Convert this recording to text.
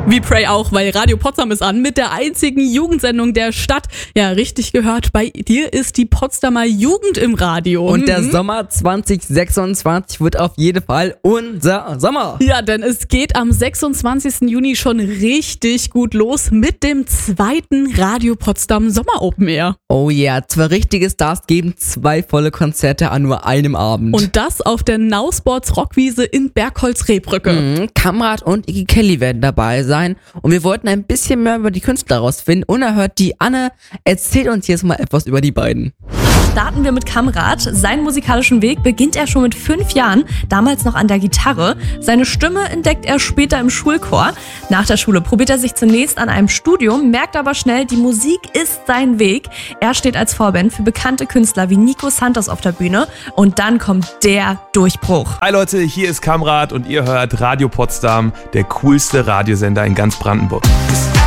Wie Prey auch, weil Radio Potsdam ist an mit der einzigen Jugendsendung der Stadt. Ja, richtig gehört, bei dir ist die Potsdamer Jugend im Radio. Und der Sommer 2026 wird auf jeden Fall unser Sommer. Ja, denn es geht am 26. Juni schon richtig gut los mit dem zweiten Radio Potsdam Sommer Open Air. Oh ja, 2 richtige Stars geben 2 volle Konzerte an nur einem Abend. Und das auf der Now Sports Rockwiese in Bergholz-Rehbrücke. Kamrat und Iggy Kelly werden dabei sein und wir wollten ein bisschen mehr über die Künstler rausfinden. Unerhört, die Anne erzählt uns jetzt mal etwas über die beiden. Starten wir mit Kamrat. Seinen musikalischen Weg beginnt er schon mit 5 Jahren, damals noch an der Gitarre. Seine Stimme entdeckt er später im Schulchor. Nach der Schule probiert er sich zunächst an einem Studium, merkt aber schnell, die Musik ist sein Weg. Er steht als Vorband für bekannte Künstler wie Nico Santos auf der Bühne und dann kommt der Durchbruch. Hi Leute, hier ist Kamrat und ihr hört Radio Potsdam, der coolste Radiosender in ganz Brandenburg.